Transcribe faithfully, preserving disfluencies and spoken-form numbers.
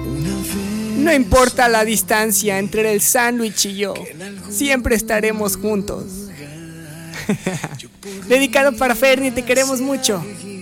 No importa la distancia entre el sándwich y yo, siempre estaremos juntos. Dedicado para Fernie, te queremos mucho.